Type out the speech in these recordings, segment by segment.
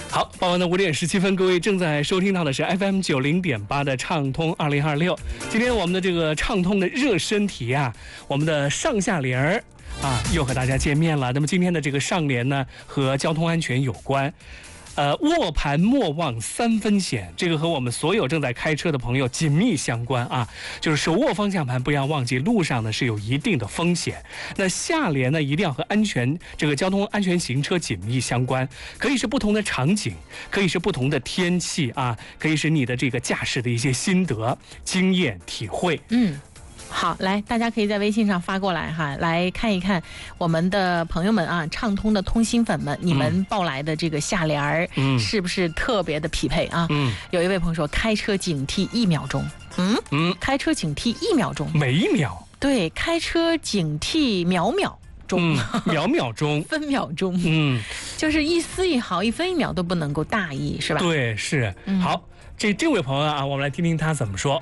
好，傍晚的5点17分，各位正在收听到的是 FM 90.8的畅通2026。今天我们的这个畅通的热身题啊，我们的上下联儿啊，又和大家见面了。那么今天的这个上联呢，和交通安全有关。握盘莫忘3分险，这个和我们所有正在开车的朋友紧密相关啊。就是手握方向盘，不要忘记路上呢是有一定的风险。那下联呢，一定要和这个交通安全行车紧密相关，可以是不同的场景，可以是不同的天气啊，可以是你的这个驾驶的一些心得、经验、体会。 好，来，大家可以在微信上发过来哈，来看一看我们的朋友们啊，畅通的通心粉们，你们报来的这个下联儿，是不是特别的匹配啊？有一位朋友说，开车警惕1秒钟，开车警惕1秒钟， 每一秒， 对，开车警惕秒秒钟， 秒秒钟， 分秒钟，就是一丝一毫、1分1秒都不能够大意，是吧？ 对，是。好，这位朋友啊，我们来听听他怎么说。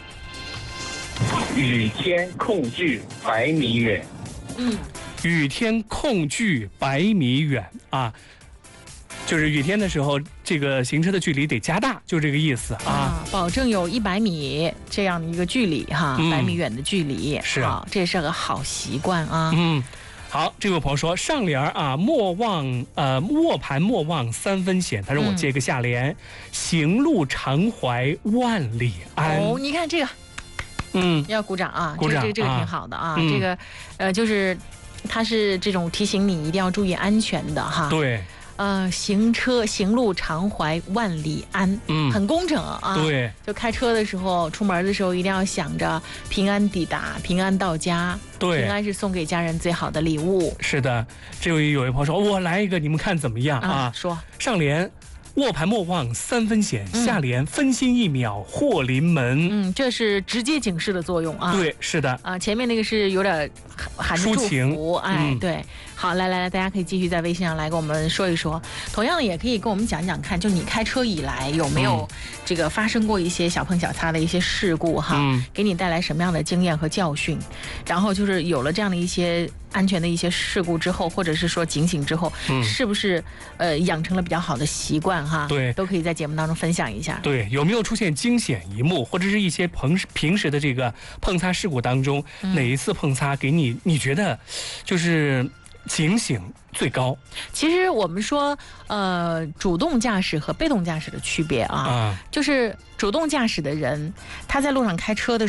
雨天控距100米远。 雨天控距100米远啊，就是雨天的时候，这个行车的距离得加大，就这个意思啊。 保证有100米这样的一个距离哈，100米远的距离是好，这是个好习惯啊。 好，这位朋友说上联啊，握盘莫忘3分险。他说我接个下联，行路常怀万里安。 哦，你看这个。要鼓掌啊！ 鼓掌， 这个挺好的啊。这个就是它是这种提醒你一定要注意安全的哈。 对。 行路常怀万里安，很工整啊。 对。 就开车的时候，出门的时候一定要想着平安抵达，平安到家。 对。平安是送给家人最好的礼物。 是的，这位有位朋友说，我来一个，你们看怎么样啊？ 说上联。握盘莫忘3分险，下联分心1秒祸临门。 这是直接警示的作用啊。 对，是的啊，前面那个是有点含着祝福，哎，对。好，来，大家可以继续在微信上来跟我们说一说。同样的，也可以跟我们讲讲看，就你开车以来有没有这个发生过一些小碰小擦的一些事故哈？给你带来什么样的经验和教训？然后就是有了这样的一些安全的一些事故之后，或者是说警醒之后，是不是养成了比较好的习惯哈？ 对， 都可以在节目当中分享一下。 对，有没有出现惊险一幕，或者是一些平时的这个碰擦事故当中，哪一次碰擦给你觉得就是警醒最高？ 其实我们说，主动驾驶和被动驾驶的区别啊，就是主动驾驶的人，他在路上开车的时候。